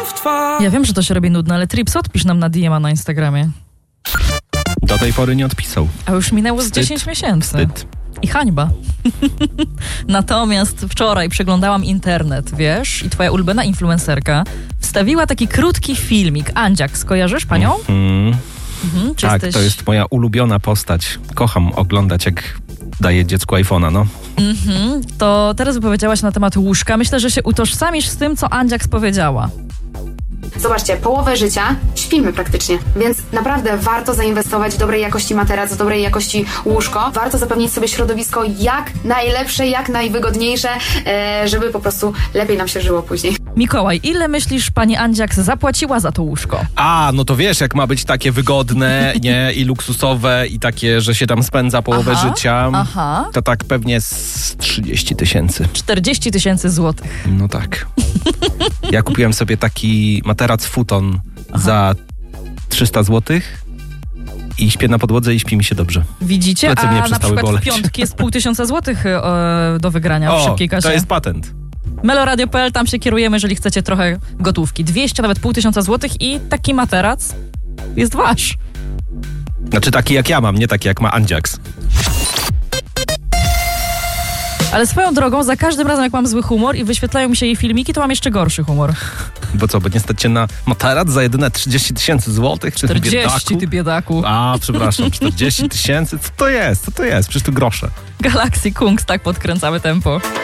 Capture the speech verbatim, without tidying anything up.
w twarz. Ja wiem, że to się robi nudne, ale Trips, odpisz nam na D M a na Instagramie. Do tej pory nie odpisał. A już minęło z Wstyd. dziesięć miesięcy. Wstyd. I hańba. Natomiast wczoraj przeglądałam internet, wiesz, i twoja ulubiona influencerka wstawiła taki krótki filmik. Andziak, skojarzysz panią? Mm. Mhm, czy Tak, jesteś... to jest moja ulubiona postać. Kocham oglądać, jak daje dziecku iPhone'a, no. Mhm, to teraz wypowiedziałaś na temat łóżka. Myślę, że się utożsamisz z tym, co Andziak powiedziała. Zobaczcie, połowę życia śpimy praktycznie, więc naprawdę warto zainwestować w dobrej jakości materac, w dobrej jakości łóżko. Warto zapewnić sobie środowisko jak najlepsze, jak najwygodniejsze, e, żeby po prostu lepiej nam się żyło później. Mikołaj, ile myślisz, pani Andziak zapłaciła za to łóżko? A, no to wiesz, jak ma być takie wygodne, nie, i luksusowe, i takie, że się tam spędza połowę Aha, życia, aha. to tak pewnie z trzydzieści tysięcy. czterdzieści tysięcy złotych. No tak. Ja kupiłem sobie taki materac futon za trzysta złotych i śpię na podłodze i śpi mi się dobrze. Widzicie? Plecy A mnie na przestały przykład boleć. w piątki jest pół tysiąca złotych e, do wygrania w O, szybkiej kasie. to jest patent. Meloradio kropka p l, tam się kierujemy, jeżeli chcecie trochę gotówki. dwieście, nawet pół tysiąca złotych i taki materac jest wasz. Znaczy taki jak ja mam, nie taki jak ma Andziaks. Ale swoją drogą, za każdym razem jak mam zły humor i wyświetlają mi się jej filmiki, to mam jeszcze gorszy humor. Bo co, bo nie stać cię na materac za jedyne trzydzieści tysięcy złotych? Czy ty czterdzieści, biedaku? ty biedaku. A, przepraszam, czterdzieści tysięcy? Co to jest? Co to jest? Przecież to grosze. Galaxy Kungs, tak podkręcamy tempo.